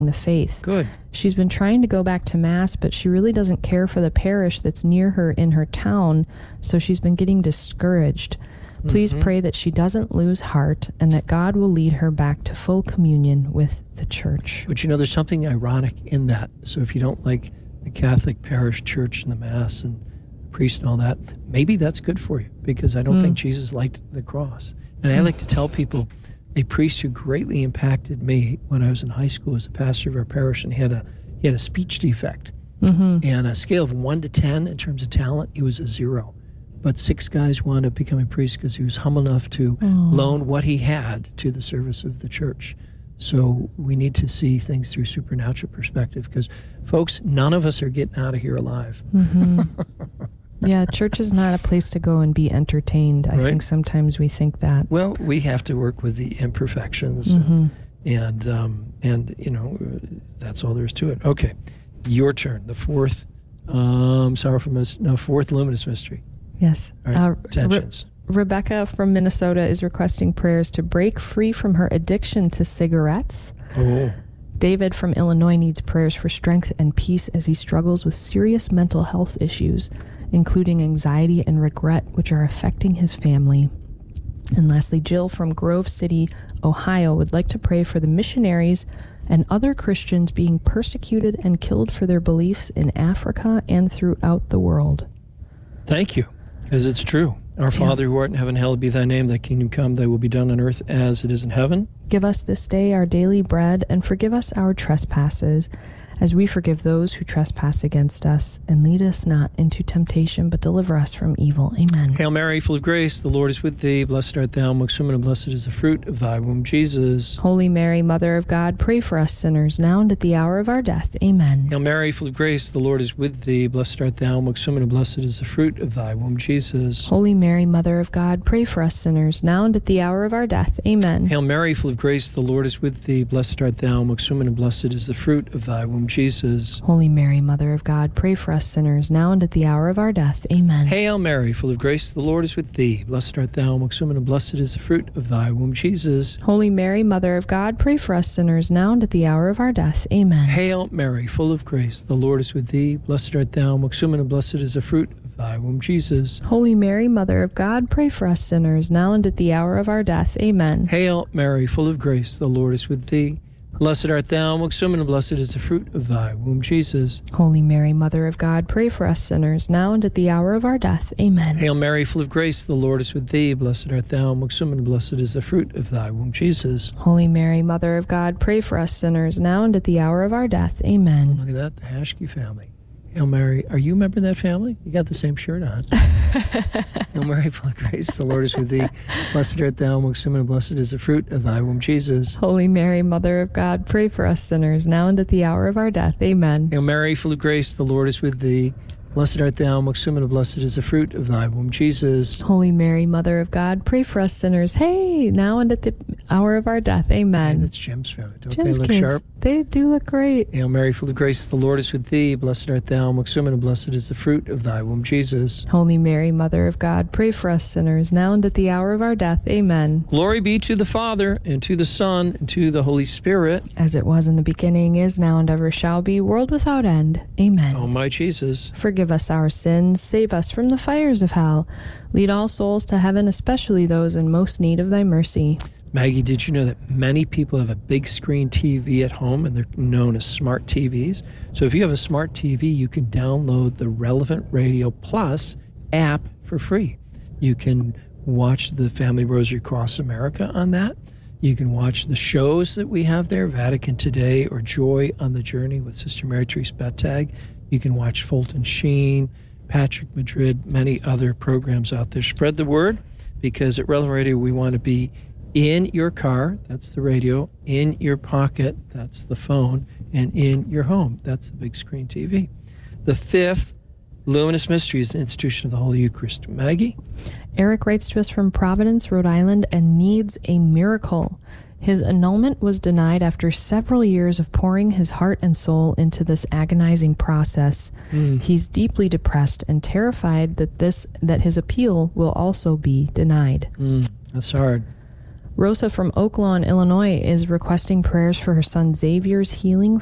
the faith. Good. She's been trying to go back to Mass, but she really doesn't care for the parish that's near her in her town, so she's been getting discouraged. Please pray that she doesn't lose heart and that God will lead her back to full communion with the Church. But there's something ironic in that. So if you don't like the Catholic parish church and the Mass and the priest and all that, maybe that's good for you, because I don't think Jesus liked the cross. And I like to tell people, a priest who greatly impacted me when I was in high school was the pastor of our parish, and he had a speech defect. And on a scale of 1 to 10 in terms of talent, he was a 0. But 6 guys wound up becoming priests because he was humble enough to loan what he had to the service of the church. So we need to see things through supernatural perspective, because, folks, none of us are getting out of here alive. Yeah, church is not a place to go and be entertained. I think sometimes we think that. Well, we have to work with the imperfections, and that's all there is to it. Okay, your turn. The fourth fourth luminous mystery. Yes. All right, tensions. Rebecca from Minnesota is requesting prayers to break free from her addiction to cigarettes. Oh. David from Illinois needs prayers for strength and peace as he struggles with serious mental health issues, including anxiety and regret, which are affecting his family. And lastly, Jill from Grove City, Ohio, would like to pray for the missionaries and other Christians being persecuted and killed for their beliefs in Africa and throughout the world. Thank you, because it's true. Our Father who art in heaven, hallowed be thy name. Thy kingdom come, thy will be done on earth as it is in heaven. Give us this day our daily bread, and forgive us our trespasses, as we forgive those who trespass against us. And lead us not into temptation, but deliver us from evil. Amen. Hail Mary, full of grace, the Lord is with thee. Blessed art thou amongst women, and blessed is the fruit of thy womb, Jesus. Holy Mary, Mother of God, pray for us sinners, now and at the hour of our death. Amen. Hail Mary, full of grace, the Lord is with thee. Blessed art thou amongst women, and blessed is the fruit of thy womb, Jesus. Holy Mary, Mother of God, pray for us sinners, now and at the hour of our death. Amen. Hail Mary, full of grace, the Lord is with thee. Blessed art thou amongst women, and blessed is the fruit of thy womb, Jesus. Holy Mary, Mother of God, pray for us sinners, now and at the hour of our death. Amen. Hail Mary, full of grace, the Lord is with thee. Blessed art thou amongst women, and blessed is the fruit of thy womb, Jesus. Holy Mary, Mother of God, pray for us sinners, now and at the hour of our death. Amen. Hail Mary, full of grace, the Lord is with thee. Blessed art thou amongst women, and blessed is the fruit of thy womb, Jesus. Holy Mary, Mother of God, pray for us sinners, now and at the hour of our death. Amen. Hail Mary, full of grace, the Lord is with thee. Blessed art thou amongst women, and blessed is the fruit of thy womb, Jesus. Holy Mary, Mother of God, pray for us sinners, now and at the hour of our death. Amen. Hail Mary, full of grace, the Lord is with thee. Blessed art thou amongst women, and blessed is the fruit of thy womb, Jesus. Holy Mary, Mother of God, pray for us sinners, now and at the hour of our death. Amen. Look at that, the Hashke family. Hail Mary, are you a member of that family? You got the same shirt on. Hail Mary, full of grace, the Lord is with thee. Blessed art thou amongst women, and blessed is the fruit of thy womb, Jesus. Holy Mary, Mother of God, pray for us sinners, now and at the hour of our death. Amen. Hail Mary, full of grace, the Lord is with thee. Blessed art thou amongst women, and blessed is the fruit of thy womb, Jesus. Holy Mary, Mother of God, pray for us sinners, now and at the hour of our death. Amen. And that's Jim's family. Don't Jim's they look kids, sharp? They do look great. Hail Mary, full of grace, the Lord is with thee. Blessed art thou amongst women, and blessed is the fruit of thy womb, Jesus. Holy Mary, Mother of God, pray for us sinners, now and at the hour of our death. Amen. Glory be to the Father, and to the Son, and to the Holy Spirit. As it was in the beginning, is now, and ever shall be, world without end. Amen. O my Jesus, forgive us our sins, save us from the fires of hell. Lead all souls to heaven, especially those in most need of thy mercy. Maggie, did you know that many people have a big screen TV at home, and they're known as smart TVs? So if you have a smart TV, you can download the Relevant Radio Plus app for free. You can watch the Family Rosary Across America on that. You can watch the shows that we have there, Vatican Today or Joy on the Journey with Sister Mary Therese Bettag. You can watch Fulton Sheen, Patrick Madrid, many other programs out there. Spread the word, because at Relevant Radio we want to be in your car, that's the radio, in your pocket, that's the phone, and in your home, that's the big screen TV. The fifth luminous mystery is the institution of the Holy Eucharist. Maggie? Eric writes to us from Providence, Rhode Island, and needs a miracle. His annulment was denied after several years of pouring his heart and soul into this agonizing process. He's deeply depressed and terrified that his appeal will also be denied. That's hard. Rosa from Oak Lawn, Illinois, is requesting prayers for her son Xavier's healing